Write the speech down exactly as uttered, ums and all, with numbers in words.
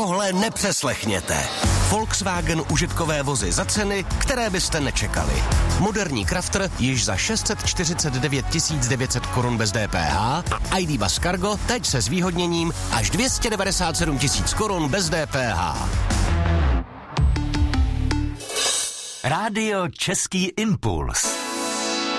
Tohle nepřeslechněte. Volkswagen užitkové vozy za ceny, které byste nečekali. Moderní Crafter již za šest set čtyřicet devět tisíc devět set korun bez D P H a I D Buzz Cargo teď se zvýhodněním až dvě stě devadesát sedm tisíc korun bez D P H. Rádio Český impuls.